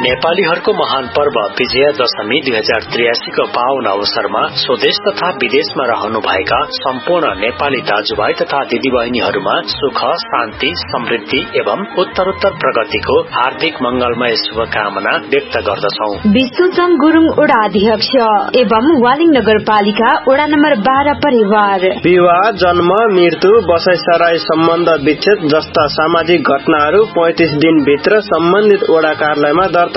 नेपालीहरूको महान पर्व विजया दशमी 2083 को पावन अवसरमा स्वदेश तथा विदेशमा रहनुभएका सम्पूर्ण नेपाली दाजुभाइ तथा दिदीबहिनीहरूमा सुख, शान्ति, समृद्धि एवं उत्तरोत्तर प्रगतिको हार्दिक मंगलमय शुभकामना व्यक्त गर्दछौ। विश्वचन गुरुङ ओडा अध्यक्ष एवं वालिङ नगरपालिका ओडा नम्बर 12 परिवार। विवाह, जन्म, मृत्यु, बसाइसराई, सम्बन्ध विच्छेद जस्ता सामाजिक घटनाहरू 35 दिन भित्र सम्बन्धित ओडा कार्यालयमा दर्ता